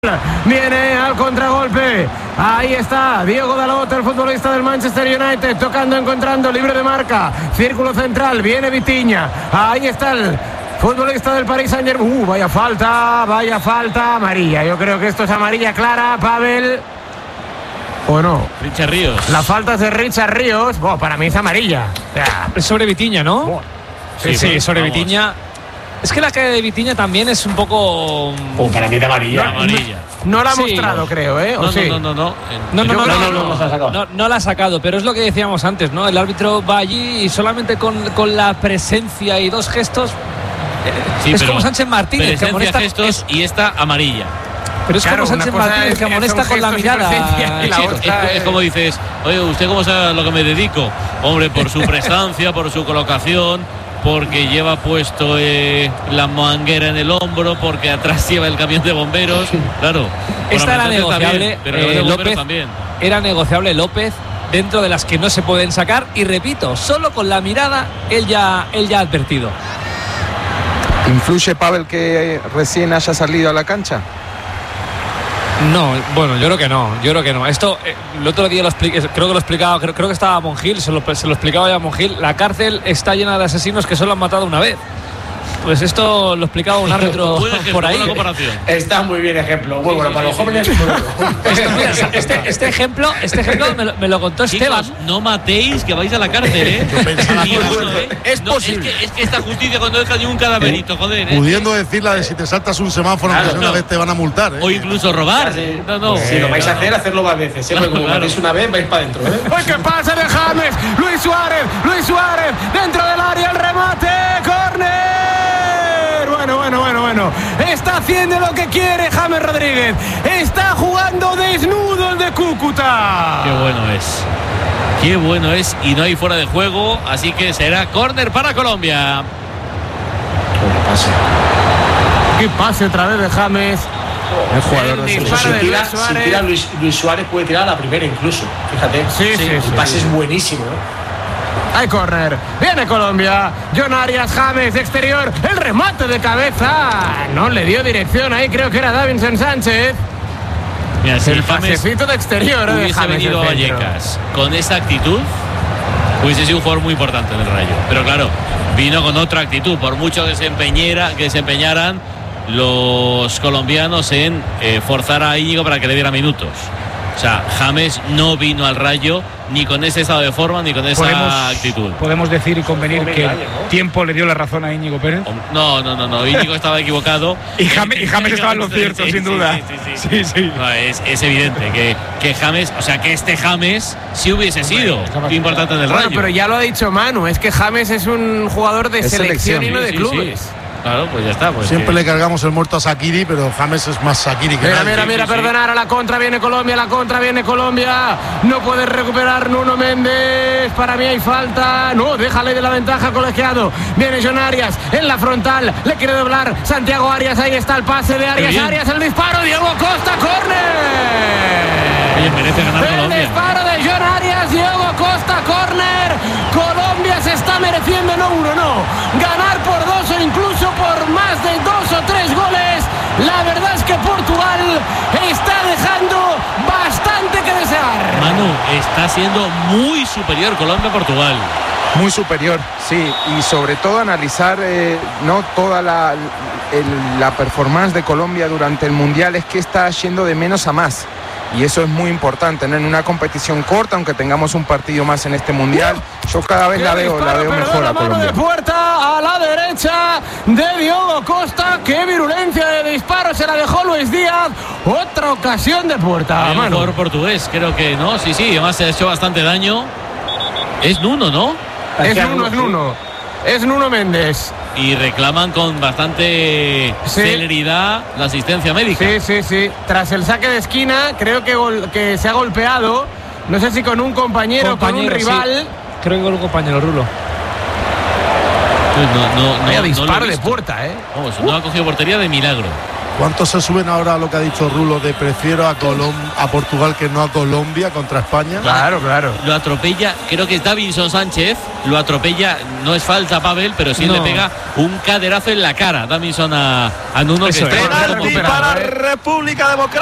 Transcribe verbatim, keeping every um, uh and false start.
Viene al contragolpe. Ahí está Diego Dalot, el futbolista del Manchester United, tocando, encontrando, libre de marca. Círculo central, viene Vitinha. Ahí está el futbolista del Paris Saint-Germain. Uh, vaya falta, vaya falta amarilla. Yo creo que esto es amarilla clara, Pavel. ¿O no? Richard Ríos. La falta es de Richard Ríos. Bueno, para mí es amarilla. O sea, es sobre Vitinha, ¿no? Bueno. Sí, sí, sí, sobre Vitinha. Es que la caída de Vitinha también es un poco. Oh, para mí de amarilla. No, amarilla. No, no la ha sí. mostrado, creo, ¿eh? ¿O no, sí? no, no, no, no, no, no, no, no, no, no, no, no, no la ha sacado, pero es lo que decíamos antes, ¿no? El árbitro va allí y solamente con, con la presencia y dos gestos. Sí, es pero como Sánchez Martínez, presencia, que amonesta, gestos es, y esta amarilla. pero es Claro, como Sánchez una cosa Martínez es- que amonesta son con la gestos y mirada. presencia, y la Sí, otra es, es es- como dices, oye, ¿usted cómo sabe a lo que me dedico? Hombre, por su prestancia, por su colocación, porque lleva puesto eh, la manguera en el hombro, porque atrás lleva el camión de bomberos. Claro. Esta era por la presencia negociable, también, pero el eh, de bomberos López. también. Era negociable López dentro de las que no se pueden sacar y repito, solo con la mirada él ya, él ya ha advertido. ¿Influye, Pavel, que recién haya salido a la cancha? No, bueno, yo creo que no, yo creo que no. Esto, eh, el otro día lo expliqué, creo que lo explicaba, creo, creo que estaba Monjil, se lo, se lo explicaba ya Monjil. La cárcel está llena de asesinos que solo han matado una vez. Pues esto lo explicaba un árbitro Buen ejemplo, por ahí. buena comparación. Está muy bien ejemplo. Muy bueno, para los jóvenes. muy bueno. Esto, mira, este, este ejemplo, este ejemplo me lo, me lo contó Esteban. Chicos, no matéis, que vais a la cárcel, ¿eh? Ni uno, ¿eh? Es No, posible. Es que, es que esta justicia cuando deja ni un cadaverito, joder. ¿eh? Pudiendo decir la de si te saltas un semáforo, Claro, aunque sea una no. vez te van a multar, ¿eh? O incluso robar. Sí. No, no. Si lo vais a No, no. hacer, hacerlo más veces. ¿eh? Porque como Claro. matéis una vez, vais para adentro. ¿eh? ¡Uy, qué pasa de James! Luis Suárez, Luis Suárez, dentro del área, el remate, córner. Bueno, bueno, bueno, bueno. Está haciendo lo que quiere James Rodríguez. Está jugando desnudo el de Cúcuta. Qué bueno es. Qué bueno es y no hay fuera de juego, así que será córner para Colombia. Qué pase otra vez de James. El jugador El de disparo Si de tira, Luis si Suárez. tira Luis, Luis Suárez puede tirar a la primera incluso. Fíjate. Sí, sí, El sí. pase es buenísimo. ¿eh? Hay córner. Viene Colombia. John Arias, James, exterior. El remate de cabeza. No le dio dirección ahí. Creo que era Davinson Sánchez. Mira, si El James pasecito de exterior eh, de hubiese James. venido el a centro. Vallecas con esa actitud, hubiese sido un jugador muy importante en el Rayo. Pero claro, vino con otra actitud. Por mucho que se empeñara, que se empeñaran los colombianos en eh, forzar a Íñigo para que le diera minutos. O sea, James no vino al Rayo ni con ese estado de forma ni con esa Podemos, actitud. podemos decir y convenir Hombre, que el Rayo, ¿no? tiempo le dio la razón a Íñigo Pérez. No, no, no, no. Íñigo estaba equivocado. Y James, y James estaba en lo cierto, Sí, sin sí, duda. sí, sí, sí. Sí, sí. No, es, es evidente que, que James, o sea, que este James sí hubiese sido importante en el Bueno, Rayo. pero ya lo ha dicho Manu. Es que James es un jugador de Es selección, selección, y no Sí, de sí, clubes. sí. Claro, pues ya está. Pues Siempre que- le cargamos el muerto a Sakiri, pero James es más Sakiri que Mira, nadie. mira, mira, sí, sí. perdonar a la contra, viene Colombia, la contra, viene Colombia. No puede recuperar Nuno Méndez. Para mí hay falta. No, déjale de la ventaja, colegiado. Viene John Arias en la frontal. Le quiere doblar Santiago Arias. Ahí está el pase de Arias. bien. Arias, el disparo. Diego Costa, córner. Oye, merece ganar El Colombia. disparo de John Arias. Diego Costa, córner. Colombia se está mereciendo, no uno, no. Ganar por dos o incluso por más de dos o tres goles. La verdad es que Portugal está dejando bastante que desear. Manu, está siendo muy superior Colombia a Portugal. Muy superior, sí, y sobre todo analizar eh, no toda la, el- la performance de Colombia durante el Mundial, es que está yendo de menos a más. Y eso es muy importante, ¿no? En una competición corta, aunque tengamos un partido más en este Mundial, yo cada vez la Qué veo, la disparo, veo perdón, mejor la a mano de Colombia. puerta a la derecha de Diogo Costa. Qué virulencia de disparo, se la dejó Luis Díaz. Otra ocasión de puerta, Hay un mano. jugador portugués, creo que no. Sí, sí, además se ha hecho bastante daño. Es Nuno, ¿no? Es Nuno, es Nuno. Es Nuno Méndez. Y reclaman con bastante Sí. celeridad la asistencia médica. Sí, sí, sí. Tras el saque de esquina, creo que, gol- que se ha golpeado. No sé si con un compañero o con un Compañero, rival. sí. Creo que con un compañero, Rulo. Pues no, no, no, Vaya no lo he disparo de visto. puerta, ¿eh? Vamos, no ha cogido portería de milagro. ¿Cuántos se suben ahora a lo que ha dicho Rulo de prefiero a, Colom a Portugal que no a Colombia contra España? Claro, claro. Lo atropella, creo que es Davinson Sánchez, lo atropella, no es falta Pavel, pero sí No. le pega un caderazo en la cara Davinson a, a Nuno, que Eso es. estrena como Penalti penal. para República Democrática